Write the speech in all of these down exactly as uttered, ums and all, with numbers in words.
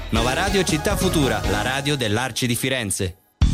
Nova Radio Città Futura, la radio dell'Arci di Firenze.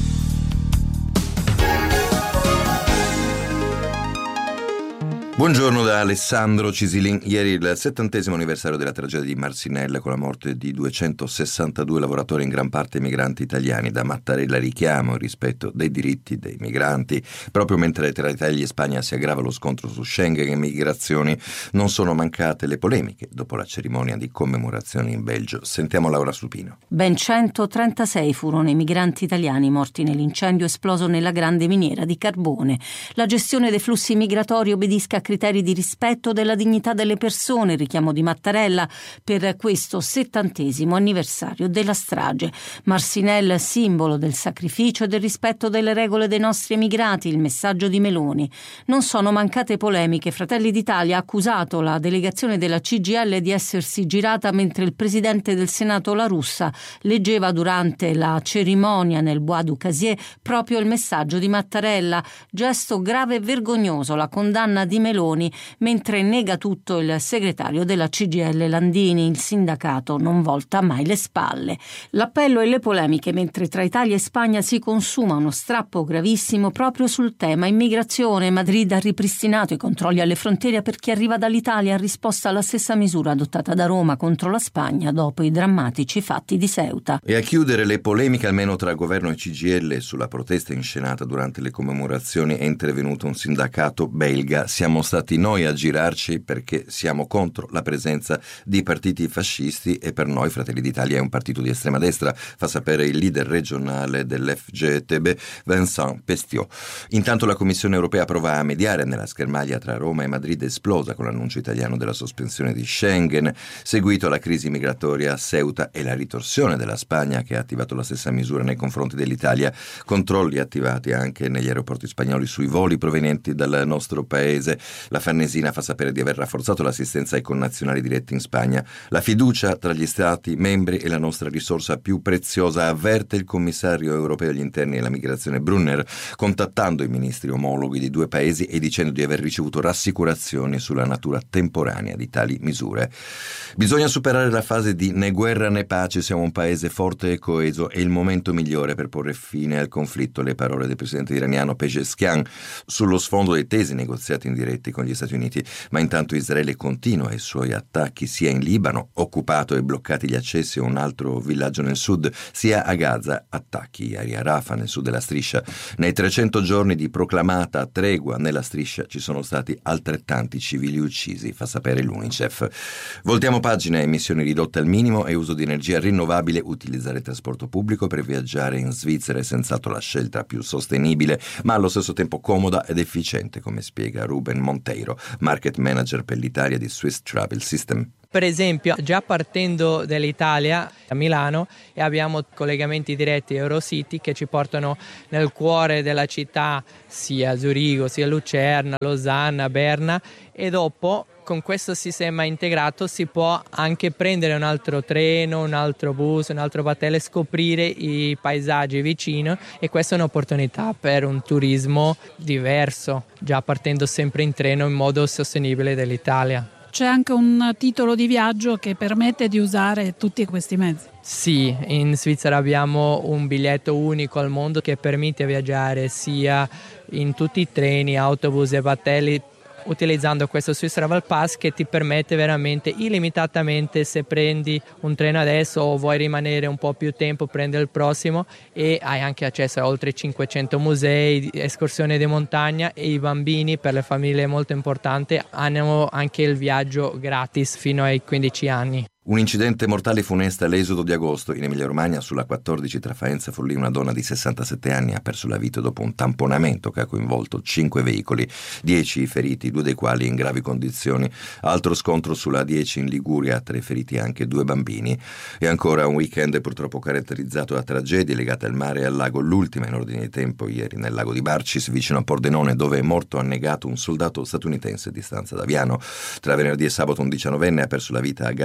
Buongiorno da Alessandro Cisilin. Ieri il settantesimo anniversario della tragedia di Marcinelle, con la morte di duecentosessantadue lavoratori, in gran parte migranti italiani. Da Mattarella richiamo il rispetto dei diritti dei migranti. Proprio mentre tra Italia e Spagna si aggrava lo scontro su Schengen e migrazioni, non sono mancate le polemiche dopo la cerimonia di commemorazione in Belgio. Sentiamo Laura Supino. Ben centotrentasei furono i migranti italiani morti nell'incendio esploso nella grande miniera di carbone. La gestione dei flussi migratori obbedisca a criteri di rispetto della dignità delle persone, richiamo di Mattarella per questo settantesimo anniversario della strage. Marcinelle, simbolo del sacrificio e del rispetto delle regole dei nostri emigrati, il messaggio di Meloni. Non sono mancate polemiche. Fratelli d'Italia ha accusato la delegazione della C G I L di essersi girata mentre il presidente del Senato La Russa leggeva durante la cerimonia nel Bois du Casier proprio il messaggio di Mattarella. Gesto grave e vergognoso, la condanna di Meloni, mentre nega tutto il segretario della C G I L Landini. Il sindacato non volta mai le spalle. L'appello e le polemiche mentre tra Italia e Spagna si consuma uno strappo gravissimo proprio sul tema immigrazione. Madrid ha ripristinato i controlli alle frontiere per chi arriva dall'Italia, in risposta alla stessa misura adottata da Roma contro la Spagna dopo i drammatici fatti di Ceuta. E a chiudere le polemiche, almeno tra governo e C G I L, sulla protesta inscenata durante le commemorazioni è intervenuto un sindacato belga. Siamo stati noi a girarci perché siamo contro la presenza di partiti fascisti e per noi Fratelli d'Italia è un partito di estrema destra, fa sapere il leader regionale dell'F G T B, Vincent Pestiot. Intanto la Commissione europea prova a mediare nella schermaglia tra Roma e Madrid, esplosa con l'annuncio italiano della sospensione di Schengen, seguito alla crisi migratoria a Ceuta e la ritorsione della Spagna, che ha attivato la stessa misura nei confronti dell'Italia. Controlli attivati anche negli aeroporti spagnoli sui voli provenienti dal nostro paese. La Farnesina fa sapere di aver rafforzato l'assistenza ai connazionali diretti in Spagna. La fiducia tra gli Stati membri è la nostra risorsa più preziosa, avverte il commissario europeo agli interni e alla migrazione Brunner, contattando i ministri omologhi di due paesi e dicendo di aver ricevuto rassicurazioni sulla natura temporanea di tali misure. Bisogna superare la fase di né guerra né pace, siamo un paese forte e coeso, è il momento migliore per porre fine al conflitto. Le parole del presidente iraniano Pezeshkian sullo sfondo dei tesi negoziati indiretti con gli Stati Uniti. Ma intanto Israele continua i suoi attacchi sia in Libano, occupato e bloccati gli accessi a un altro villaggio nel sud, sia a Gaza, attacchi ieri a Rafah nel sud della striscia. Nei trecento giorni di proclamata tregua nella striscia ci sono stati altrettanti civili uccisi, fa sapere l'UNICEF. Voltiamo pagina. Emissioni ridotte al minimo e uso di energia rinnovabile. Utilizzare il trasporto pubblico per viaggiare in Svizzera è senz'altro la scelta più sostenibile, ma allo stesso tempo comoda ed efficiente, come spiega Ruben Monteiro, market manager per l'Italia di Swiss Travel System. Per esempio, già partendo dall'Italia a Milano e abbiamo collegamenti diretti Eurocity che ci portano nel cuore della città, sia a Zurigo, sia a Lucerna, Losanna, Berna, e dopo con questo sistema integrato si può anche prendere un altro treno, un altro bus, un altro battello e scoprire i paesaggi vicino, e questa è un'opportunità per un turismo diverso, già partendo sempre in treno in modo sostenibile dell'Italia. C'è anche un titolo di viaggio che permette di usare tutti questi mezzi. Sì, in Svizzera abbiamo un biglietto unico al mondo che permette di viaggiare sia in tutti i treni, autobus e battelli, utilizzando questo Swiss Travel Pass che ti permette veramente illimitatamente, se prendi un treno adesso o vuoi rimanere un po' più tempo, prendi il prossimo, e hai anche accesso a oltre cinquecento musei, escursioni di montagna, e i bambini, per le famiglie è molto importante, hanno anche il viaggio gratis fino ai quindici anni. Un incidente mortale funesta all'esodo di agosto in Emilia-Romagna sulla quattordici tra Faenza e Forlì. Una donna di sessantasette anni ha perso la vita dopo un tamponamento che ha coinvolto cinque veicoli, dieci feriti, due dei quali in gravi condizioni. Altro scontro sulla A dieci in Liguria, tre feriti anche due bambini. E ancora un weekend purtroppo caratterizzato da tragedie legate al mare e al lago. L'ultima in ordine di tempo ieri nel lago di Barcis vicino a Pordenone, dove è morto annegato un soldato statunitense di stanza da Viano. Tra venerdì e sabato un diciannovenne ha perso la vita a Gallipoli,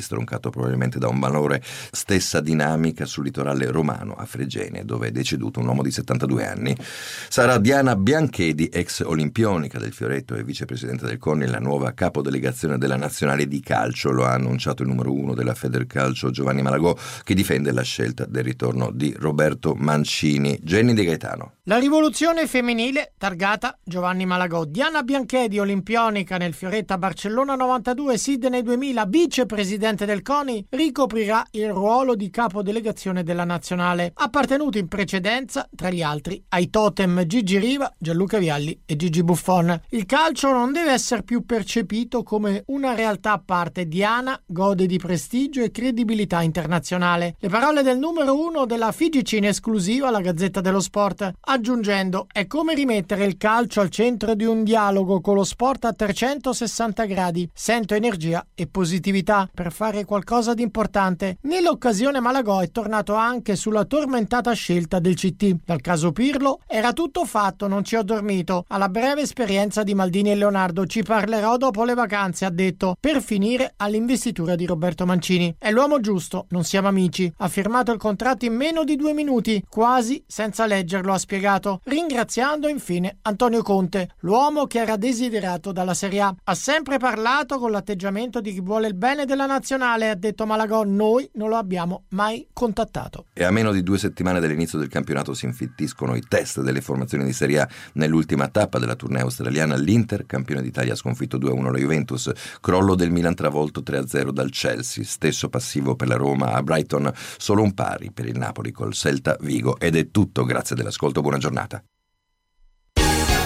stroncato probabilmente da un malore. Stessa dinamica sul litorale romano, a Fregene, dove è deceduto un uomo di settantadue anni. Sarà Diana Bianchedi, ex olimpionica del Fioretto e vicepresidente del CONI, la nuova capodelegazione della nazionale di calcio. Lo ha annunciato il numero uno della Federcalcio, Giovanni Malagò, che difende la scelta del ritorno di Roberto Mancini. Jenny De Gaetano. La rivoluzione femminile, targata Giovanni Malagò. Diana Bianchedi, olimpionica nel Fioretto a Barcellona novantadue, Sydney duemila, vicepresidente del CONI, ricoprirà il ruolo di capodelegazione della nazionale, appartenuto in precedenza, tra gli altri, ai totem Gigi Riva, Gianluca Vialli e Gigi Buffon. Il calcio non deve essere più percepito come una realtà a parte. Diana gode di prestigio e credibilità internazionale. Le parole del numero uno della F I G C in esclusiva alla Gazzetta dello Sport, aggiungendo: è come rimettere il calcio al centro di un dialogo con lo sport a trecentosessanta gradi. Sento energia e positività per fare qualcosa di importante. Nell'occasione Malagò è tornato anche sulla tormentata scelta del C T. Dal caso Pirlo era tutto fatto, non ci ho dormito. Alla breve esperienza di Maldini e Leonardo ci parlerò dopo le vacanze, ha detto, per finire all'investitura di Roberto Mancini. È l'uomo giusto, non siamo amici. Ha firmato il contratto in meno di due minuti, quasi senza leggerlo, ha spiegato, ringraziando infine Antonio Conte, l'uomo che era desiderato dalla Serie A. Ha sempre parlato con l'atteggiamento di chi vuole il bene della nazionale, ha detto Malagò, noi non lo abbiamo mai contattato. E a meno di due settimane dall'inizio del campionato si infittiscono i test delle formazioni di Serie A. Nell'ultima tappa della tournée australiana, l'Inter, campione d'Italia, ha sconfitto due a uno la Juventus, crollo del Milan travolto tre a zero dal Chelsea, stesso passivo per la Roma a Brighton, solo un pari per il Napoli col Celta Vigo. Ed è tutto, grazie dell'ascolto, buona giornata.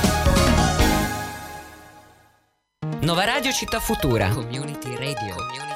Nova Radio Città Futura. Community Radio. Community